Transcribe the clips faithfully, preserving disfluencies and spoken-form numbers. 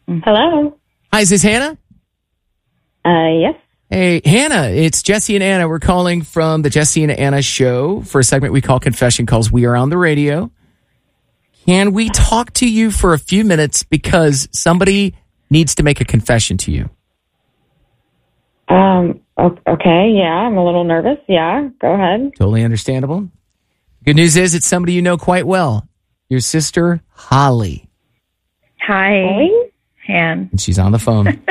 Hello. Hi, is this Hannah? Uh, yes. Hey, Hannah, it's Jesse and Anna. We're calling from the Jesse and Anna show for a segment we call Confession Calls. We are on the radio. Can we talk to you for a few minutes because somebody needs to make a confession to you? Um, okay, yeah, I'm a little nervous. Yeah, go ahead. Totally understandable. Good news is it's somebody you know quite well. Your sister, Holly. Hi. Holly? Han. And she's on the phone.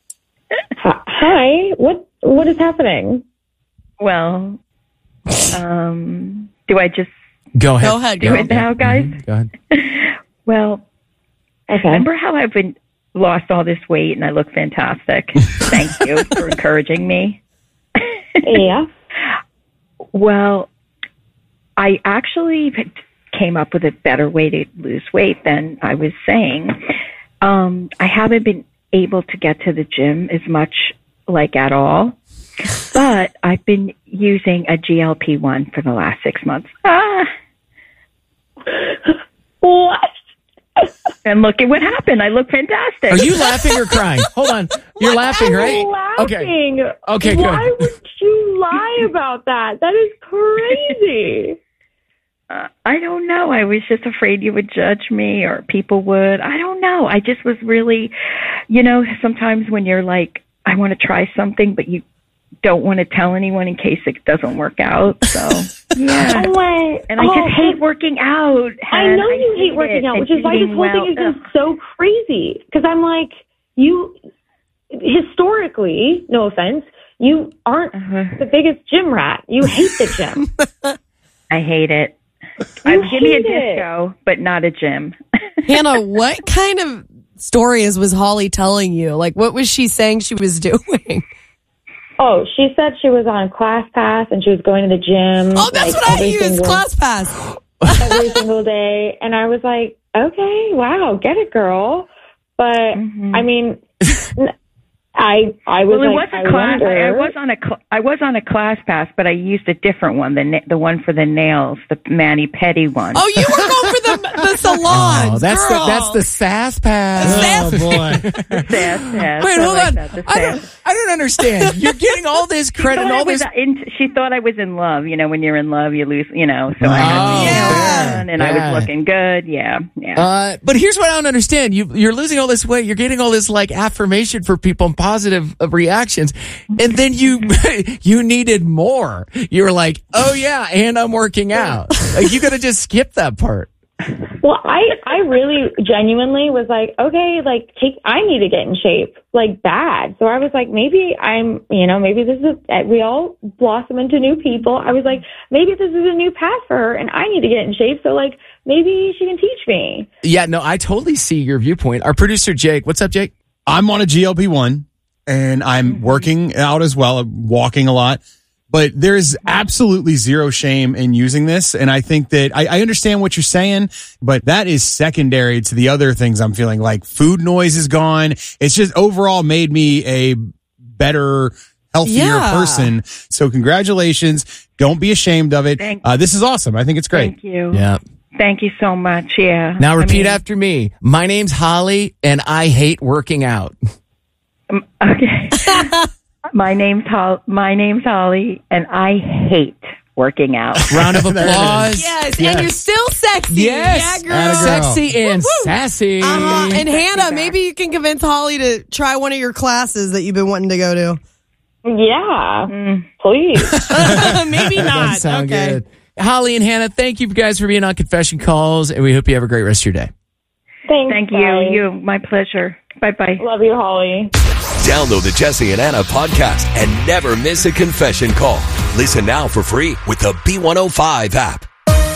Hi, what what is happening? Well, um, do I just Go ahead. Go ahead. do Go. it now, guys? Mm-hmm. Go ahead. Well, Okay. remember how I've been lost all this weight and I look fantastic? Thank you for encouraging me. Yeah. Well, I actually came up with a better way to lose weight than I was saying. Um, I haven't been able to get to the gym as much, like at all, but I've been using a G L P one for the last six months. Ah, What? and look at what happened. I look fantastic. Are you laughing or crying? Hold on. You're laughing, right? I'm Okay. laughing. Okay, good. Why would you lie about that? That is crazy. Uh, I don't know. I was just afraid you would judge me or people would. I don't know. I just was really, you know, sometimes when you're like, I want to try something, but you don't want to tell anyone in case it doesn't work out. So, yeah. Oh my, And I oh, just hate working out. I know and you hate it. working out, And which is why this eating whole thing well. is just so crazy. Because I'm like, you, historically, no offense, you aren't Uh-huh. the biggest gym rat. You hate the gym. I hate it. You I, give me a hate it. disco, but not a gym. Hannah, what kind of stories was Holly telling you? Like, what was she saying she was doing? Oh, she said she was on ClassPass and she was going to the gym. Oh, that's like, what I every use, single- ClassPass. every single day. And I was like, okay, wow, get it, girl. But Mm-hmm. I mean, I I was Well, it like, was a I class. I, I wonder. was on a cl- I was on a class pass, but I used a different one, the na- the one for the nails, the Manny Petty one. Oh, you were going for the, the salons, Oh, that's girl. the that's the sass pass. The Oh boy. The sass pass. Wait, I hold like on. that, the I sass. don't I don't understand. You're getting all this credit and Thought I all was this. in, she thought I was in love. You know, when you're in love, you lose. You know, so I Oh, had the nails yeah. done, and Yeah. I was looking good. Yeah, yeah. Uh, but here's what I don't understand. You, you're losing all this weight. You're getting all this like affirmation for people and positive uh, reactions. And then you, you needed more. You were like, oh yeah, and I'm working out. Like you could have just skipped that part. Well, I I really genuinely was like, okay, like take. I need to get in shape, like bad. So I was like, maybe I'm, you know, maybe this is a, we all blossom into new people. I was like, maybe this is a new path for her, and I need to get in shape. So like, maybe she can teach me. Yeah, no, I totally see your viewpoint. Our producer, Jake. What's up, Jake? I'm on a G L P one and I'm working out as well. I'm walking a lot, but there's absolutely zero shame in using this. And I think that I, I understand what you're saying, but that is secondary to the other things I'm feeling. Like food noise is gone. It's just overall made me a better, healthier Yeah. person. So congratulations. Don't be ashamed of it. Thank- Uh, this is awesome. I think it's great. Thank you. Yeah. Thank you so much. Yeah. Now I repeat mean, after me. My name's Holly, and I hate working out. um, Okay. my name's Hol- My name's Holly, and I hate working out. Round of applause. Yes, and you're still sexy. Yes. Yeah, girl. Atta girl. Sexy and Woo-hoo. sassy. Uh-huh. And Hannah, back. maybe you can convince Holly to try one of your classes that you've been wanting to go to. Yeah, Mm. please. Maybe Doesn't not. sound okay. good. Holly and Hannah, thank you guys for being on Confession Calls, and we hope you have a great rest of your day. Thanks. Thank you. bye. You. My pleasure. Bye bye. Love you, Holly. Download the Jesse and Anna podcast and never miss a confession call. Listen now for free with the B one oh five app.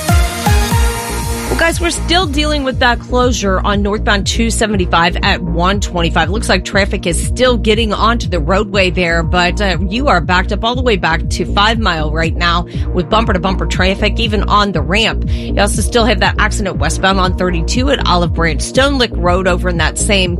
Well, guys, we're still dealing with that closure on northbound two seventy-five at one twenty-five. Looks like traffic is still getting onto the roadway there, but uh, you are backed up all the way back to Five Mile right now with bumper-to-bumper traffic, even on the ramp. You also still have that accident westbound on thirty-two at Olive Branch Stone Lick Road over in that same kind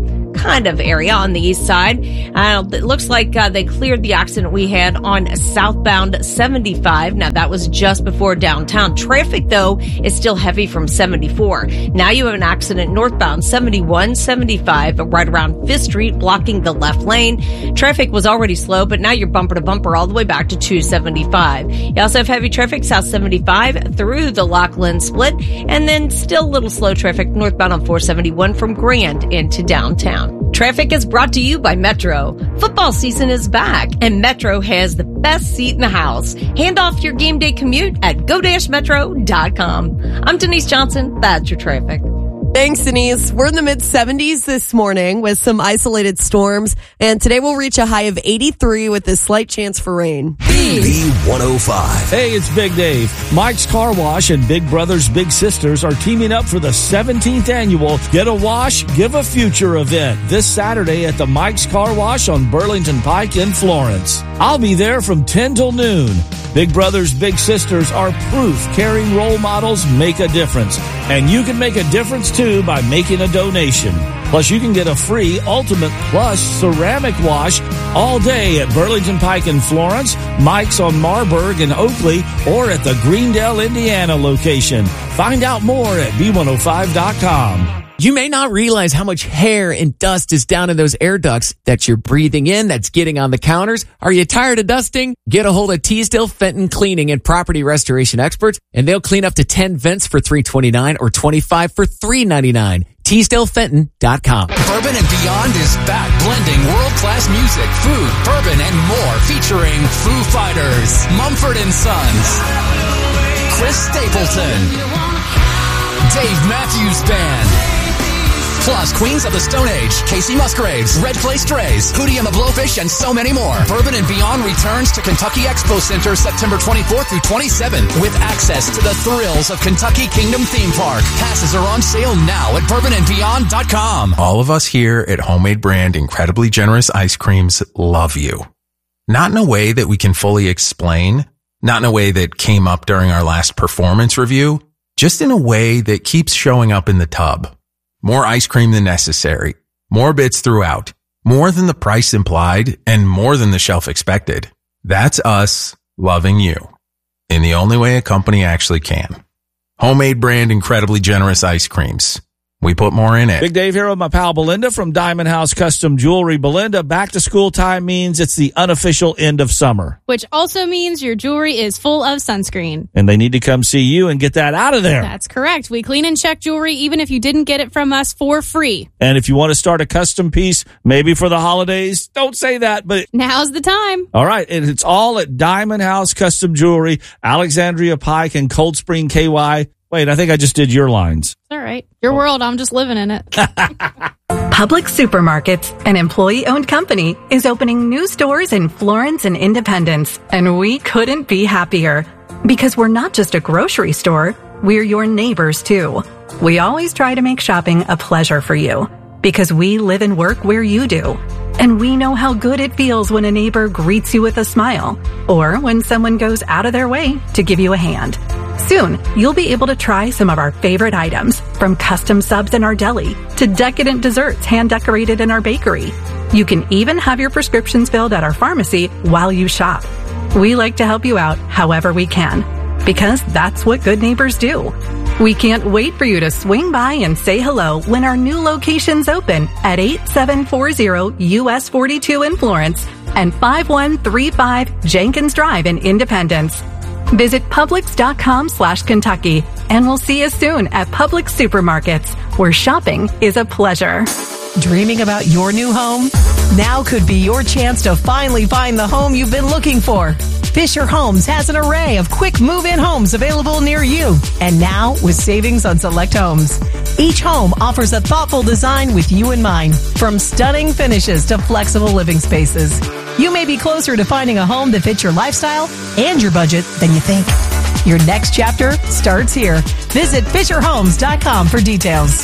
kind of area on the east side. Uh, it looks like uh, they cleared the accident we had on southbound seventy-five. Now, that was just before downtown. Traffic, though, is still heavy from seventy-four. Now you have an accident northbound seventy-one, seventy-five, right around Fifth Street, blocking the left lane. Traffic was already slow, but now you're bumper to bumper all the way back to two seventy-five. You also have heavy traffic south seventy-five through the Lockland split, and then still a little slow traffic northbound on four seventy-one from Grand into downtown. Traffic is brought to you by Metro. Football season is back, and Metro has the best seat in the house. Hand off your game day commute at go dash metro dot com. I'm Denise Johnson. That's your traffic. Thanks, Denise. We're in the mid seventies this morning with some isolated storms, and today we'll reach a high of eighty-three with a slight chance for rain. B one oh five. Hey, it's Big Dave. Mike's Car Wash and Big Brothers Big Sisters are teaming up for the seventeenth annual Get a Wash, Give a Future event this Saturday at the Mike's Car Wash on Burlington Pike in Florence. I'll be there from ten till noon. Big Brothers Big Sisters are proof caring role models make a difference. And you can make a difference too by making a donation. Plus, you can get a free Ultimate Plus ceramic wash all day at Burlington Pike in Florence, Mike's on Marburg in Oakley, or at the Greendale, Indiana location. Find out more at B one oh five dot com. You may not realize how much hair and dust is down in those air ducts that you're breathing in, that's getting on the counters. Are you tired of dusting? Get a hold of Teasdale Fenton Cleaning and Property Restoration Experts, and they'll clean up to ten vents for three hundred twenty-nine dollars or twenty-five dollars for three hundred ninety-nine dollars. Teasdale Fenton dot com. Bourbon and Beyond is back, blending world-class music, food, bourbon, and more, featuring Foo Fighters, Mumford and Sons, Chris Stapleton, Dave Matthews Band, plus Queens of the Stone Age, Casey Musgraves, Red Clay Strays, Hootie and the Blowfish, and so many more. Bourbon and Beyond returns to Kentucky Expo Center September twenty-fourth through twenty-seventh with access to the thrills of Kentucky Kingdom Theme Park. Passes are on sale now at bourbon and beyond dot com. All of us here at Homemade Brand Incredibly Generous Ice Creams love you. Not in a way that we can fully explain, not in a way that came up during our last performance review, just in a way that keeps showing up in the tub. More ice cream than necessary, more bits throughout, more than the price implied, and more than the shelf expected. That's us loving you in the only way a company actually can. Homemade Brand Incredibly Generous Ice Creams. We put more in it. Big Dave here with my pal Belinda from Diamond House Custom Jewelry. Belinda, back to school time means it's the unofficial end of summer. Which also means your jewelry is full of sunscreen. And they need to come see you and get that out of there. That's correct. We clean and check jewelry even if you didn't get it from us for free. And if you want to start a custom piece, maybe for the holidays, don't say that, but now's the time. All right. And it's all at Diamond House Custom Jewelry, Alexandria Pike and Cold Spring K Y. Wait, I think I just did your lines. All right. Your world, I'm just living in it. Publix Supermarkets, an employee-owned company, is opening new stores in Florence and Independence, and we couldn't be happier. Because we're not just a grocery store, we're your neighbors too. We always try to make shopping a pleasure for you, because we live and work where you do. And we know how good it feels when a neighbor greets you with a smile, or when someone goes out of their way to give you a hand. Soon, you'll be able to try some of our favorite items, from custom subs in our deli to decadent desserts hand-decorated in our bakery. You can even have your prescriptions filled at our pharmacy while you shop. We like to help you out however we can, because that's what good neighbors do. We can't wait for you to swing by and say hello when our new locations open at eighty-seven forty U S forty-two in Florence and five one three five Jenkins Drive in Independence. Visit Publix.com slash Kentucky, and we'll see you soon at Publix Supermarkets, where shopping is a pleasure. Dreaming about your new home? Now could be your chance to finally find the home you've been looking for. Fisher Homes has an array of quick move-in homes available near you. And now with savings on select homes. Each home offers a thoughtful design with you in mind, from stunning finishes to flexible living spaces. You may be closer to finding a home that fits your lifestyle and your budget than you think. Your next chapter starts here. Visit Fisher Homes dot com for details.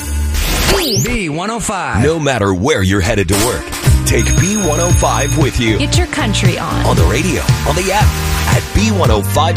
B one oh five. No matter where you're headed to work, take B one oh five with you. Get your country on. On the radio, on the app, at B one oh five.